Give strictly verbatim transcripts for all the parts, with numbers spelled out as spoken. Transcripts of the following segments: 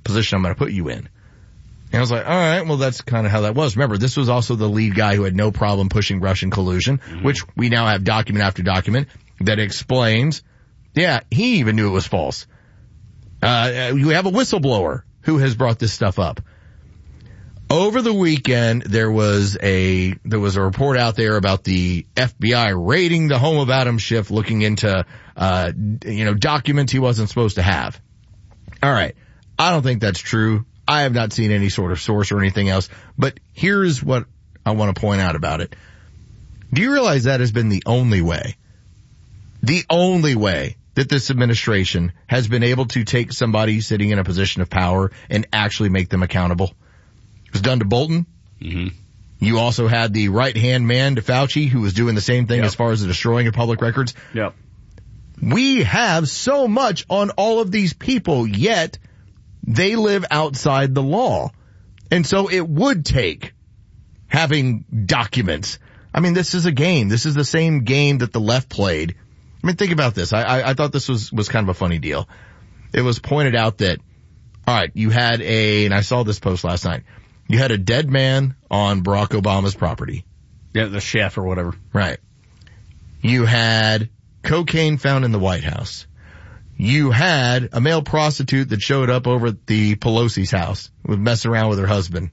position I'm going to put you in. And I was like, all right, well, that's kind of how that was. Remember, this was also the lead guy who had no problem pushing Russian collusion, mm-hmm. which we now have document after document that explains, yeah, he even knew it was false. Uh, you have a whistleblower who has brought this stuff up. Over the weekend, there was a, there was a report out there about the F B I raiding the home of Adam Schiff, looking into, uh, you know, documents he wasn't supposed to have. All right. I don't think that's true. I have not seen any sort of source or anything else, but here's what I want to point out about it. Do you realize that has been the only way, the only way that this administration has been able to take somebody sitting in a position of power and actually make them accountable? It was done to Bolton. Mm-hmm. You also had the right-hand man to Fauci, who was doing the same thing yep. as far as the destroying of public records. Yep. We have so much on all of these people, yet they live outside the law. And so it would take having documents. I mean, this is a game. This is the same game that the left played. I mean, think about this. I, I, I thought this was, was kind of a funny deal. It was pointed out that, all right, you had a, and I saw this post last night, you had a dead man on Barack Obama's property. Yeah, the chef or whatever. Right. You had cocaine found in the White House. You had a male prostitute that showed up over at the Pelosi's house, was messing around with her husband.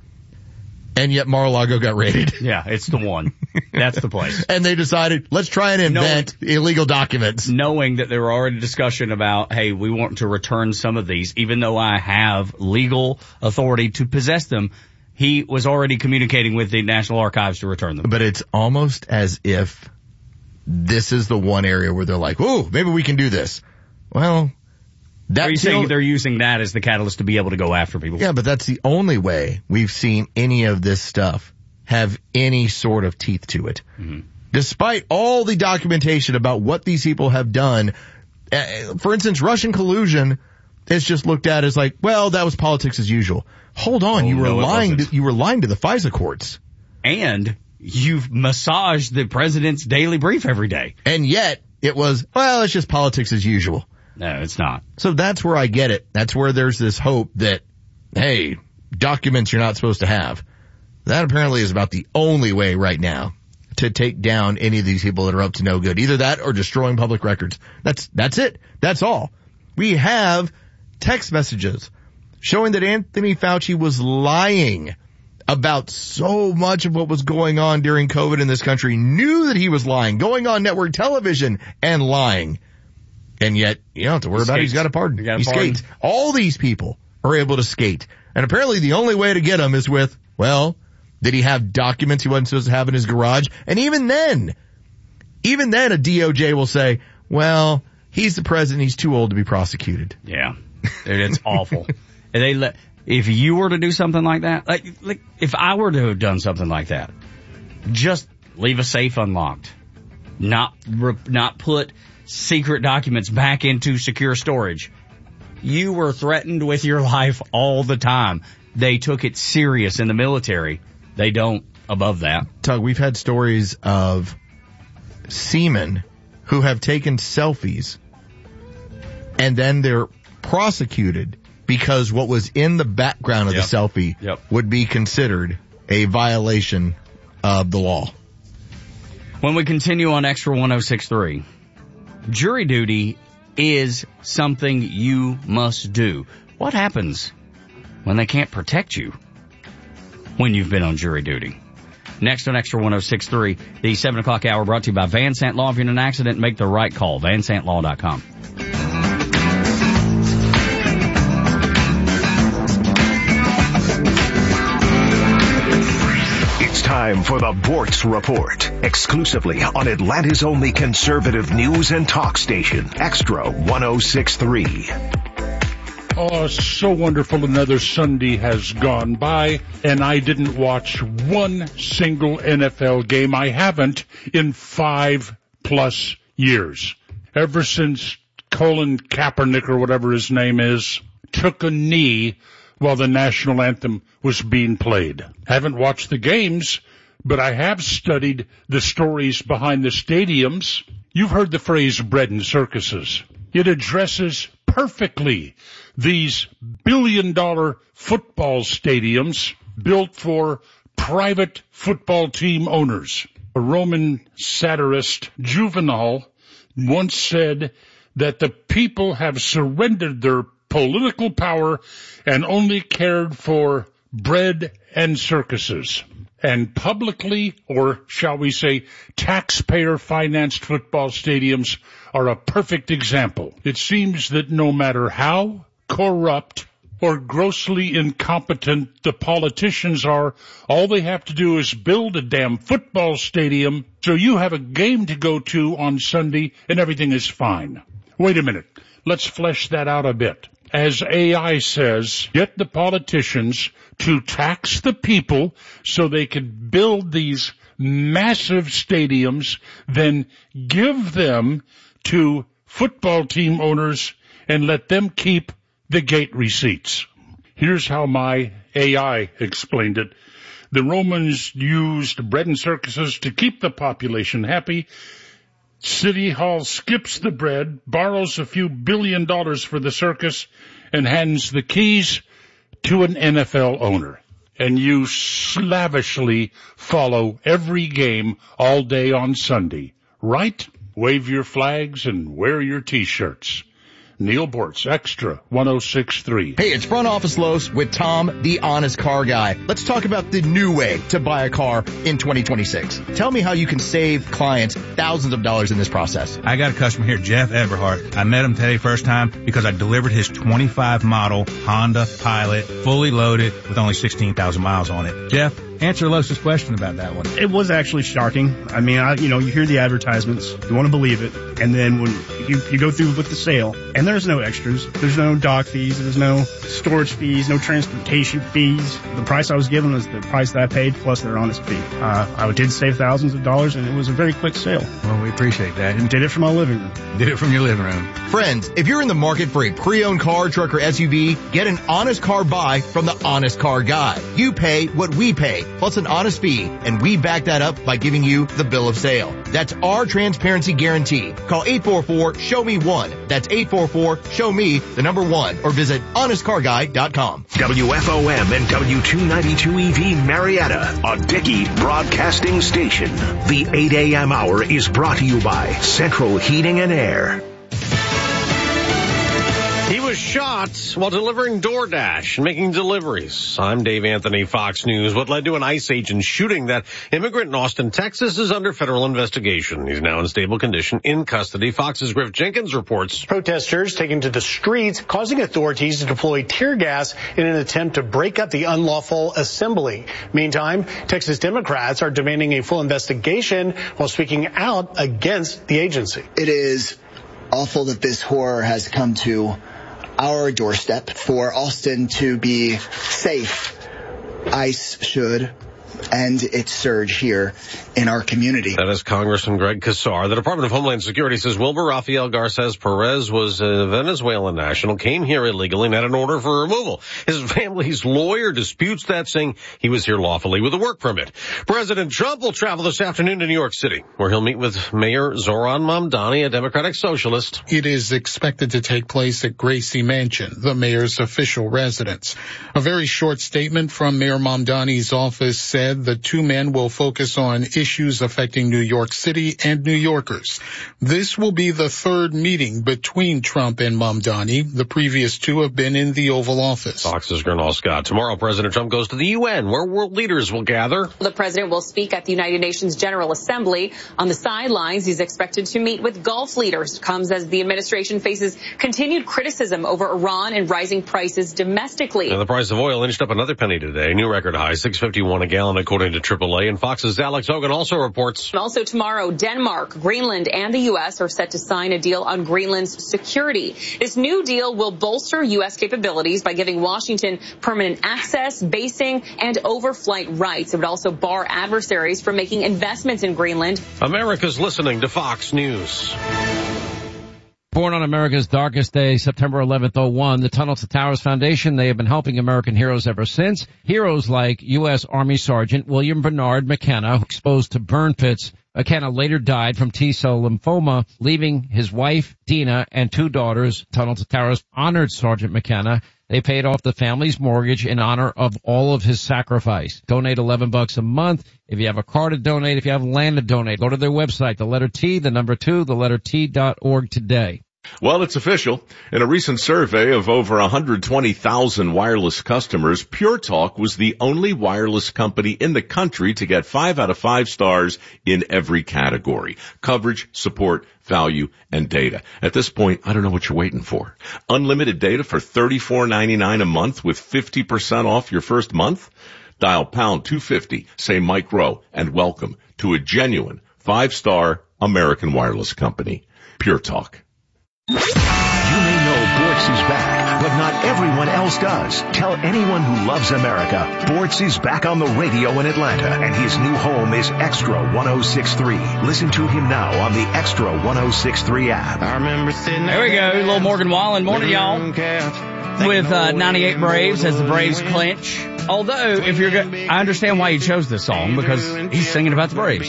And yet Mar-a-Lago got raided. Yeah, it's the one. That's the place. And they decided, let's try and invent knowing, illegal documents. Knowing that there were already discussion about, hey, we want to return some of these, even though I have legal authority to possess them, he was already communicating with the National Archives to return them. But it's almost as if this is the one area where they're like, oh, maybe we can do this. Well, that Are you saying they're using that as the catalyst to be able to go after people? Yeah, but that's the only way we've seen any of this stuff have any sort of teeth to it. Mm-hmm. Despite all the documentation about what these people have done, uh, for instance, Russian collusion is just looked at as like, well, that was politics as usual. Hold on, oh, you were no, lying. To, you were lying to the FISA courts, and you've massaged the president's daily brief every day, and yet it was, well, it's just politics as usual. No, it's not. So that's where I get it. That's where there's this hope that, hey, documents you're not supposed to have. That apparently is about the only way right now to take down any of these people that are up to no good. Either that or destroying public records. That's, that's it. That's all. We have text messages showing that Anthony Fauci was lying about so much of what was going on during COVID in this country, knew that he was lying, going on network television and lying. And yet, you don't have to worry about it. He's got a pardon. Got a he pardon. skates. All these people are able to skate. And apparently the only way to get him is with, well, did he have documents he wasn't supposed to have in his garage? And even then, even then a D O J will say, well, he's the president. He's too old to be prosecuted. Yeah. It's awful. And they let, if you were to do something like that, like, like, if I were to have done something like that, just leave a safe unlocked. Not, not put secret documents back into secure storage. You were threatened with your life all the time. They took it serious in the military. They don't above that. Tug, we've had stories of seamen who have taken selfies and then they're prosecuted because what was in the background of yep. the selfie yep. would be considered a violation of the law. When we continue on Extra one oh six point three, jury duty is something you must do. What happens when they can't protect you when you've been on jury duty? Next on Extra one oh six point three, the seven o'clock hour brought to you by Van Sant Law. If you're in an accident, make the right call. van sant law dot com. Time for the Bortz Report, exclusively on Atlanta's only conservative news and talk station, Extra one oh six point three. Oh, so wonderful. Another Sunday has gone by, and I didn't watch one single N F L game. I haven't in five plus years. Ever since Colin Kaepernick, or whatever his name is, took a knee while the national anthem was being played. Haven't watched the games, but I have studied the stories behind the stadiums. You've heard the phrase bread and circuses. It addresses perfectly these billion-dollar football stadiums built for private football team owners. A Roman satirist, Juvenal, once said that the people have surrendered their political power and only cared for bread and circuses. And publicly, or shall we say, taxpayer-financed football stadiums are a perfect example. It seems that no matter how corrupt or grossly incompetent the politicians are, all they have to do is build a damn football stadium so you have a game to go to on Sunday and everything is fine. Wait a minute. Let's flesh that out a bit. As A I says, get the politicians to tax the people so they can build these massive stadiums, then give them to football team owners and let them keep the gate receipts. Here's how my A I explained it. The Romans used bread and circuses to keep the population happy. City Hall skips the bread, borrows a few billion dollars for the circus, and hands the keys to an N F L owner. And you slavishly follow every game all day on Sunday, right? Wave your flags and wear your T-shirts. Neil Bortz, Extra one oh six point three. Hey, it's Front Office Los with Tom, the honest car guy. Let's talk about the new way to buy a car in twenty twenty-six. Tell me how you can save clients thousands of dollars in this process. I got a customer here, Jeff Everhart. I met him today first time because I delivered his twenty-five model Honda Pilot, fully loaded with only sixteen thousand miles on it. Jeff, answer Los's question about that one. It was actually shocking. I mean, I, you know, you hear the advertisements, you want to believe it, and then when you, you go through with the sale, and there's no extras, there's no dock fees, there's no storage fees, no transportation fees. The price I was given was the price that I paid plus their honest fee. Uh, I did save thousands of dollars, and it was a very quick sale. Well, we appreciate that. And did it from my living room. Did it from your living room. Friends, if you're in the market for a pre-owned car, truck, or S U V, get an honest car buy from the Honest Car Guy. You pay what we pay, plus an honest fee, and we back that up by giving you the bill of sale. That's our transparency guarantee. Call eight four four, show me one. That's eight four four, show me the number one, or visit honest car guy dot com. W F O M and W two ninety-two E V Marietta, a Dickey broadcasting station. The eight a.m. hour is brought to you by Central Heating and Air. He was shot while delivering DoorDash and making deliveries. I'm Dave Anthony, Fox News. What led to an ICE agent shooting that immigrant in Austin, Texas is under federal investigation. He's now in stable condition in custody. Fox's Griff Jenkins reports. Protesters taking to the streets, causing authorities to deploy tear gas in an attempt to break up the unlawful assembly. Meantime, Texas Democrats are demanding a full investigation while speaking out against the agency. It is awful that this horror has come to our doorstep. For Austin to be safe, ICE should end its surge here in our community. That is Congressman Greg Casar. The Department of Homeland Security says Wilbur Rafael Garces Perez was a Venezuelan national, came here illegally and had an order for removal. His family's lawyer disputes that, saying he was here lawfully with a work permit. President Trump will travel this afternoon to New York City, where he'll meet with Mayor Zoran Mamdani, a Democratic socialist. It is expected to take place at Gracie Mansion, the mayor's official residence. A very short statement from Mayor Mamdani's office said the two men will focus on issues affecting New York City and New Yorkers. This will be the third meeting between Trump and Mamdani. The previous two have been in the Oval Office. Fox's Gernal Scott. Tomorrow, President Trump goes to the U N, where world leaders will gather. The president will speak at the United Nations General Assembly. On the sidelines, he's expected to meet with Gulf leaders. Comes as the administration faces continued criticism over Iran and rising prices domestically. Now, the price of oil inched up another penny today. New record high, six fifty-one a gallon, according to triple A. And Fox's Alex Hogan also reports. Also tomorrow, Denmark, Greenland, and the U S are set to sign a deal on Greenland's security. This new deal will bolster U S capabilities by giving Washington permanent access, basing, and overflight rights. It would also bar adversaries from making investments in Greenland. America's listening to Fox News. Born on America's darkest day, September eleventh, oh one, the Tunnels to Towers Foundation, they have been helping American heroes ever since. Heroes like U S Army Sergeant William Bernard McKenna, exposed to burn pits McKenna later died from T-cell lymphoma, leaving his wife, Dina, and two daughters. Tunnel to Towers honored Sergeant McKenna. They paid off the family's mortgage in honor of all of his sacrifice. Donate eleven bucks a month. If you have a car to donate, if you have land to donate, go to their website, the letter T, the number two, the letter T dot org today. Well, it's official. In a recent survey of over one hundred twenty thousand wireless customers, Pure Talk was the only wireless company in the country to get five out of five stars in every category: coverage, support, value, and data. At this point, I don't know what you're waiting for. Unlimited data for thirty-four ninety-nine a month with fifty percent off your first month? Dial pound two fifty, say Mike Rowe, and welcome to a genuine five-star American wireless company. Pure Talk. You may know Bortz is back, but not everyone else does. Tell anyone who loves America, Bortz is back on the radio in Atlanta, and his new home is Extra one oh six point three. Listen to him now on the Extra one oh six point three app. I remember sitting there we go, little Morgan Wallen. Morning, y'all. With uh, ninety-eight Braves as the Braves clinch. Although, if you're go- I understand why he chose this song, because he's singing about the Braves.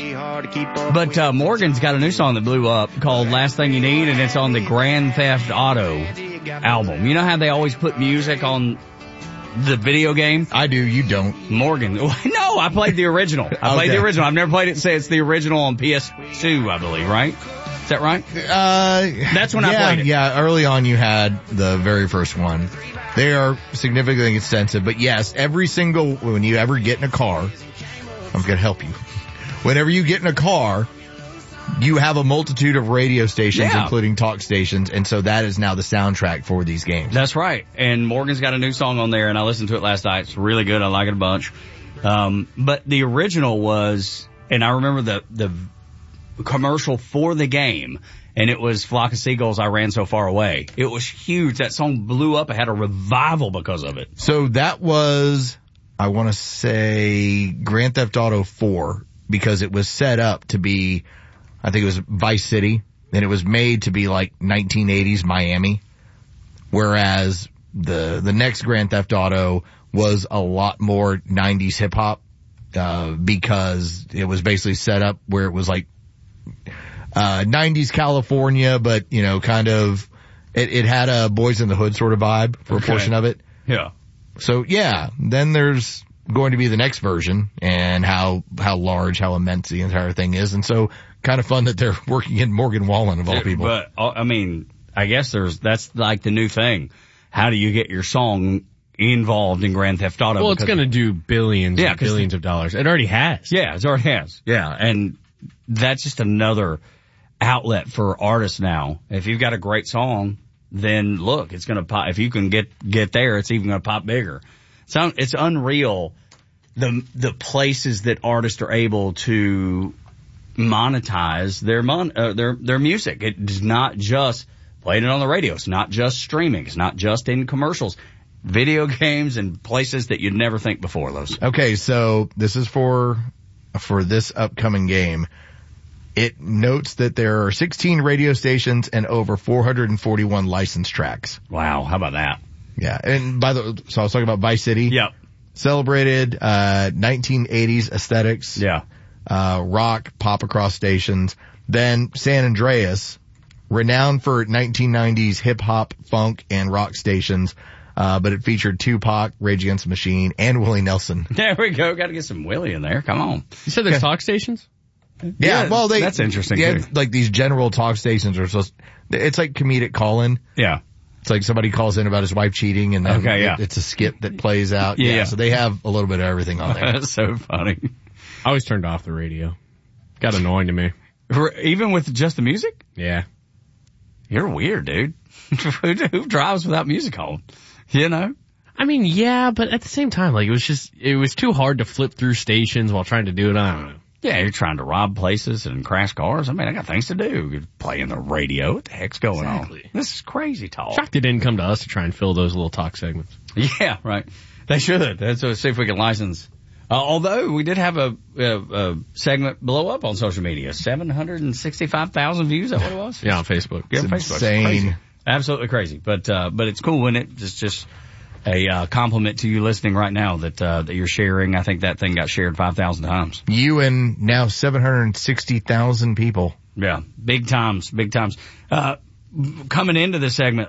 But uh, Morgan's got a new song that blew up called Last Thing You Need, and it's on the Grand Theft Auto album. You know how they always put music on the video game? I do, you don't. Morgan. No, I played the original. I played Okay. the original. I've never played it say it's the original on P S two, I believe, right? Is that right? Uh, That's when yeah, I played it. Yeah, early on you had the very first one. They are significantly extensive, but yes, every single, when you ever get in a car, I'm going to help you. Whenever you get in a car, you have a multitude of radio stations, Yeah. including talk stations, and so that is now the soundtrack for these games. That's right. And Morgan's got a new song on there, and I listened to it last night. It's really good. I like it a bunch. Um, but the original was, and I remember the, the commercial for the game, and it was Flock of Seagulls, I Ran So Far Away. It was huge. That song blew up. It had a revival because of it. So that was, I want to say, Grand Theft Auto four, because it was set up to be, I think it was Vice City, and it was made to be like nineteen eighties Miami, whereas the the next Grand Theft Auto was a lot more nineties hip hop, uh, because it was basically set up where it was like uh nineties California, but you know, kind of it, it had a Boys in the Hood sort of vibe for Okay. a portion of it. Yeah. So yeah, then there's going to be the next version, and how how large, how immense the entire thing is, and so kind of fun that they're working in Morgan Wallen of all people. But, uh, I mean, I guess there's, that's like the new thing. How do you get your song involved in Grand Theft Auto? Well, it's Because- going to do billions Yeah, and 'cause billions of dollars. It already has. Yeah, it already has. Yeah, and that's just another outlet for artists now. If you've got a great song, then look, it's going to pop. If you can get get there, it's even going to pop bigger. So it's unreal the the places that artists are able to monetize their mon uh, their their music. It's not just playing it on the radio. It's not just streaming. It's not just in commercials. Video games and places that you'd never think before, those. Okay, so this is for for this upcoming game. It notes that there are sixteen radio stations and over four hundred forty-one licensed tracks. Wow, how about that? Yeah, and by the so I was talking about Vice City. Yep. Celebrated uh nineteen eighties aesthetics. Yeah. Uh rock, pop across stations. Then San Andreas, renowned for nineteen nineties hip hop, funk, and rock stations. Uh, but it featured Tupac, Rage Against the Machine, and Willie Nelson. There we go. Got to get some Willie in there. Come on. You said there's Yeah. talk stations? Yeah, Yeah, well, they, that's interesting, Yeah, too. like these general talk stations are supposed, it's like comedic call-in. Yeah. It's like somebody calls in about his wife cheating, and then Okay, yeah. it, it's a skit that plays out. Yeah, yeah. So they have a little bit of everything on there. That's so funny. I always turned off the radio. Got annoying to me. For- Even with just the music? Yeah. You're weird, dude. who, who drives without music on? You know? I mean, yeah, but at the same time, like, it was just, it was too hard to flip through stations while trying to do it. I don't know. Yeah, you're trying to rob places and crash cars. I mean, I got things to do. You're playing the radio. What the heck's going Exactly. on? This is crazy talk. Shocked it didn't come to us to try and fill those little talk segments. Yeah, right. They should. That's uh, see if we can license. Uh, although we did have a, a, a segment blow up on social media, seven hundred sixty-five thousand views. Is that what it was? Yeah, on Facebook. Yeah, It's Facebook. insane. Crazy. Absolutely crazy. But uh, but it's cool when it just just a uh, compliment to you listening right now that uh, that you're sharing. I think that thing got shared five thousand times. You and now seven hundred sixty thousand people. Yeah, big times, big times. Uh, coming into this segment,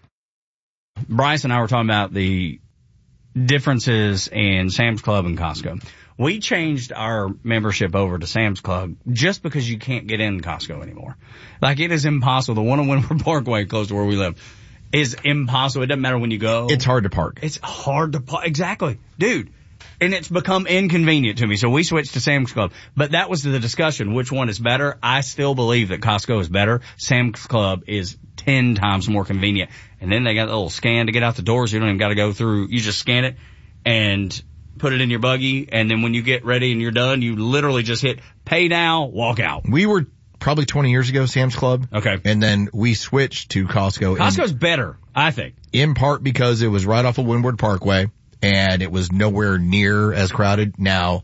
Bryce and I were talking about the differences in Sam's Club and Costco. We changed our membership over to Sam's Club just because you can't get in Costco anymore. Like, it is impossible. The one on Windward Parkway, close to where we live, is impossible. It doesn't matter when you go. It's hard to park. It's hard to park. Exactly. Dude. And it's become inconvenient to me. So we switched to Sam's Club. But that was the discussion. Which one is better? I still believe that Costco is better. Sam's Club is ten times more convenient. And then they got a little scan to get out the doors. You don't even got to go through. You just scan it and put it in your buggy. And then when you get ready and you're done, you literally just hit pay now, walk out. We were probably twenty years ago, Sam's Club. Okay. And then we switched to Costco. Costco's in, better, I think. In part because it was right off of Windward Parkway and it was nowhere near as crowded. Now,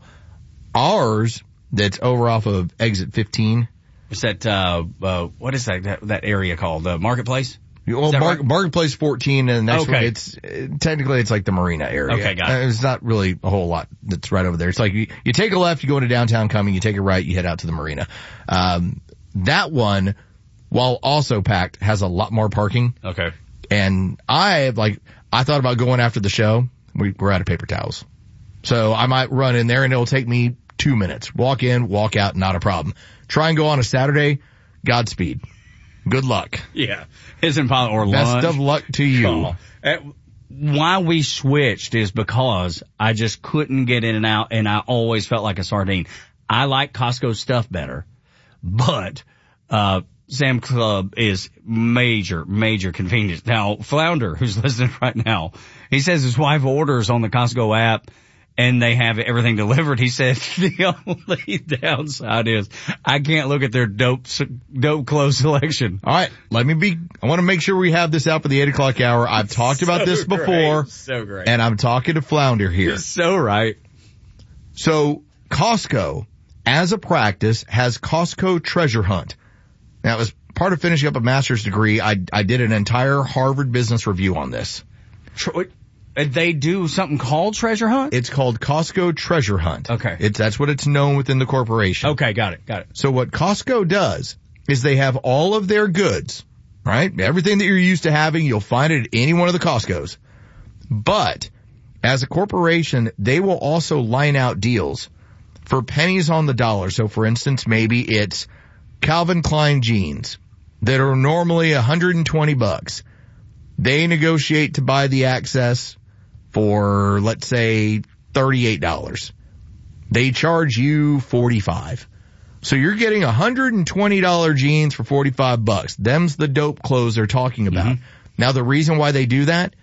ours that's over off of exit fifteen. It's that, uh, uh, what is that, that, that area called? The Marketplace? Well, Mar- right? Marketplace fourteen, and the next okay. one, it's, uh, technically it's like the Marina area. Okay, got it. Uh, it's not really a whole lot that's right over there. It's like you, you take a left, you go into downtown Cumming, you take a right, you head out to the Marina. Um, that one, while also packed, has a lot more parking. Okay. And I, like, I thought about going after the show. We, we're out of paper towels. So I might run in there and it'll take me two minutes. Walk in, walk out, not a problem. Try and go on a Saturday, Godspeed. Good luck. Yeah. It's impossible. Or Best lunch. of luck to you. Oh. Uh, why we switched is because I just couldn't get in and out, and I always felt like a sardine. I like Costco stuff better, but uh Sam's Club is major, major convenience. Now, Flounder, who's listening right now, he says his wife orders on the Costco app, and they have everything delivered. He said the only downside is I can't look at their dope, dope clothes selection. All right. Let me be, I want to make sure we have this out for the eight o'clock hour. I've talked about so this before. Great. So great. And I'm talking to Flounder here. You're so right. So Costco, as a practice, has Costco Treasure Hunt. Now, as part of finishing up a master's degree, I, I did an entire Harvard Business Review on this. They do something called Treasure Hunt? It's called Costco Treasure Hunt. Okay. It's, that's what it's known within the corporation. Okay, got it, got it. So what Costco does is they have all of their goods, right? Everything that you're used to having, you'll find it at any one of the Costcos. But as a corporation, they will also line out deals for pennies on the dollar. So for instance, maybe it's Calvin Klein jeans that are normally one hundred twenty bucks. They negotiate to buy the access for, let's say, thirty-eight dollars. They charge you forty-five. So you're getting one hundred twenty dollars jeans for forty-five bucks. Them's the dope clothes they're talking about. Mm-hmm. Now the reason why they do that,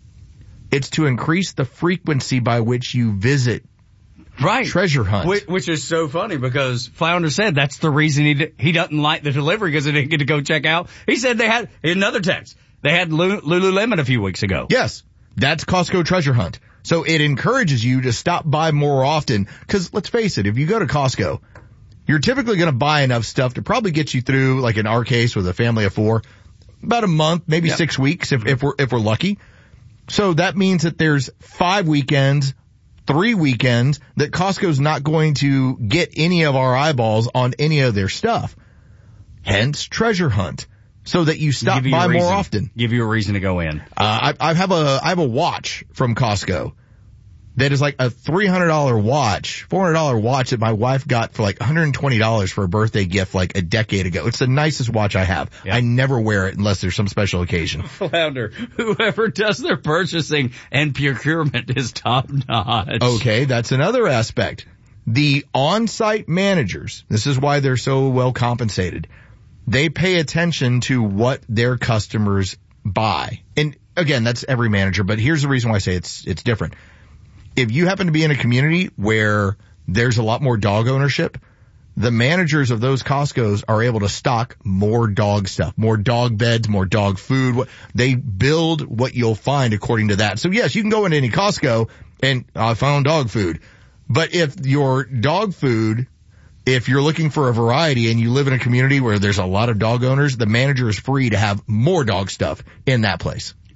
it's to increase the frequency by which you visit Right. Treasure Hunt. Which, which is so funny because Flounder said that's the reason he d- he doesn't like the delivery because he didn't get to go check out. He said they had, another text, they had Lul- Lululemon a few weeks ago. Yes. That's Costco Treasure Hunt. So it encourages you to stop by more often because let's face it, if you go to Costco, you're typically going to buy enough stuff to probably get you through, like in our case with a family of four, about a month, maybe yep. six weeks if, if we're, if we're lucky. So that means that there's five weekends, three weekends that Costco's not going to get any of our eyeballs on any of their stuff. Hence Treasure Hunt. So that you stop you by more often. Give you a reason to go in. Uh, I, I have a, I have a watch from Costco that is like a three hundred dollars watch, four hundred dollars watch that my wife got for like one hundred twenty dollars for a birthday gift like a decade ago. It's the nicest watch I have. Yeah. I never wear it unless there's some special occasion. Flounder, whoever does their purchasing and procurement is top notch. Okay, that's another aspect. The on-site managers, this is why they're so well compensated. They pay attention to what their customers buy. And again, that's every manager, but here's the reason why I say it's, it's different. If you happen to be in a community where there's a lot more dog ownership, the managers of those Costcos are able to stock more dog stuff, more dog beds, more dog food. They build what you'll find according to that. So yes, you can go into any Costco and I found dog food. But if your dog food, if you're looking for a variety and you live in a community where there's a lot of dog owners, the manager is free to have more dog stuff in that place.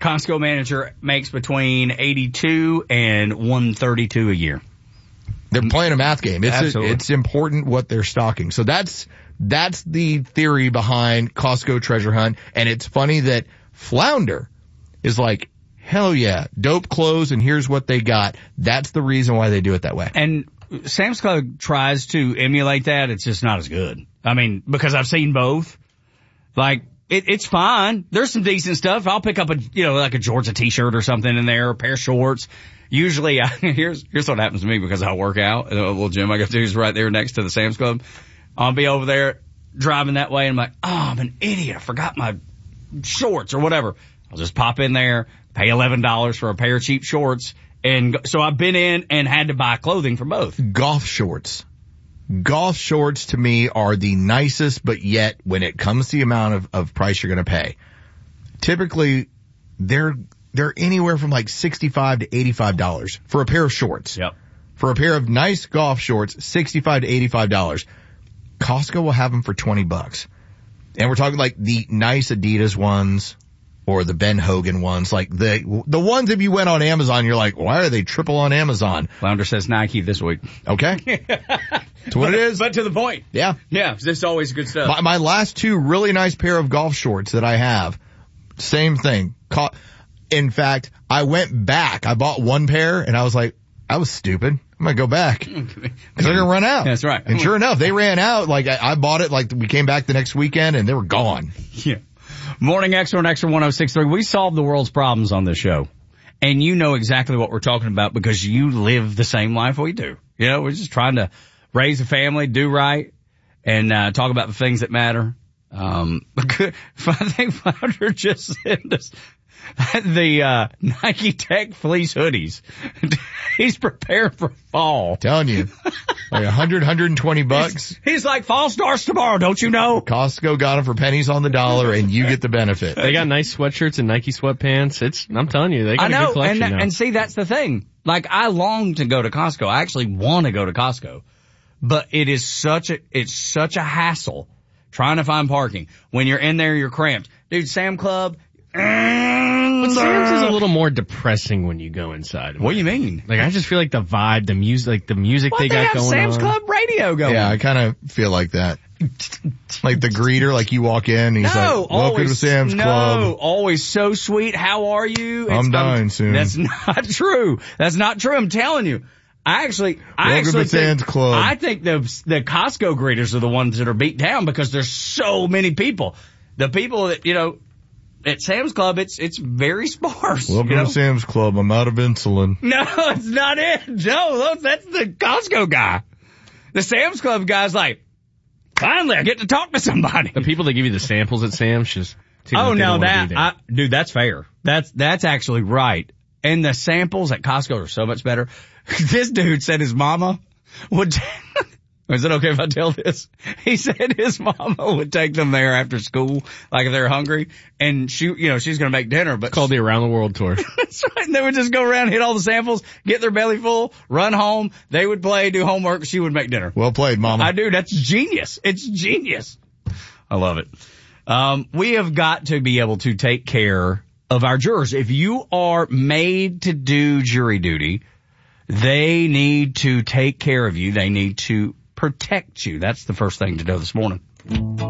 Costco manager makes between eighty-two and one thirty-two a year. They're playing a math game. It's Absolutely. a, it's important what they're stocking. So that's that's the theory behind Costco treasure hunt. And it's funny that Flounder is like, hell yeah, dope clothes, and here's what they got. That's the reason why they do it that way. And Sam's Club tries to emulate that. It's just not as good. I mean, because I've seen both. Like, it, it's fine. There's some decent stuff. I'll pick up a, you know, like a Georgia t-shirt or something in there, a pair of shorts. Usually, I, here's, here's what happens to me because I work out. A little gym I go to is right there next to the Sam's Club. I'll be over there driving that way and I'm like, oh, I'm an idiot. I forgot my shorts or whatever. I'll just pop in there, pay eleven dollars for a pair of cheap shorts. And so I've been in and had to buy clothing for both. Golf shorts. Golf shorts to me are the nicest, but yet when it comes to the amount of, of price you're going to pay, typically they're, they're anywhere from like sixty-five to eighty-five dollars for a pair of shorts. Yep. For a pair of nice golf shorts, sixty-five to eighty-five dollars. Costco will have them for twenty bucks. And we're talking like the nice Adidas ones or the Ben Hogan ones, like the, the ones if you went on Amazon, you're like, why are they triple on Amazon? Flounder says Nike this week. Okay. That's what but, it is. But to the point. Yeah. Yeah. It's always good stuff. My, my last two really nice pair of golf shorts that I have, same thing. In fact, I went back. I bought one pair and I was like, I was stupid. I'm going to go back because they're going to run out. That's right. And sure enough, they ran out. Like I, I bought it, like we came back the next weekend and they were gone. Yeah. Morning Extra and Extra one oh six point three. We solve the world's problems on this show. And you know exactly what we're talking about because you live the same life we do. You know, we're just trying to raise a family, do right, and uh, talk about the things that matter. Um, I think Flounder just sent us the uh, Nike Tech fleece hoodies. He's prepared for fall. Telling you. Like one hundred, one hundred twenty bucks. He's, he's like, fall starts tomorrow, don't you know? Costco got them for pennies on the dollar and you get the benefit. They got nice sweatshirts and Nike sweatpants. It's, I'm telling you, they got I know, a good collection and, now. and see, that's the thing. Like, I long to go to Costco. I actually want to go to Costco. But it is such a, it's such a hassle trying to find parking. When you're in there, you're cramped. Dude, Sam Club, But Sam's is a little more depressing when you go inside. What do you mean? Like, I just feel like the vibe, the music, like the music What, they, they got have going Sam's on. Club radio going. Yeah, I kind of feel like that. Like the greeter, like you walk in and he's No, like, welcome always, to Sam's no, Club. always so sweet. How are you? I'm dying soon. That's not true. That's not true. I'm telling you. I actually, I Welcome actually to Sam's think, Club. I think the, the Costco greeters are the ones that are beat down because there's so many people. The people that, you know, at Sam's Club, it's, it's very sparse. Welcome you know? to Sam's Club. I'm out of insulin. No, it's not it. No, that's the Costco guy. The Sam's Club guy's like, finally, I get to talk to somebody. The people that give you the samples at Sam's just. seem Oh, like they no, don't wanna that, be there. I, dude, that's fair. That's, that's actually right. And the samples at Costco are so much better. This dude said his mama would, is it okay if I tell this? He said his mama would take them there after school, like if they're hungry, and she, you know, she's gonna make dinner, but. It's called the Around the World Tour. That's right. And they would just go around, hit all the samples, get their belly full, run home. They would play, do homework. She would make dinner. Well played, Mama. I do. That's genius. It's genius. I love it. Um, we have got to be able to take care of our jurors. If you are made to do jury duty, they need to take care of you. They need to protect you. That's the first thing to know this morning.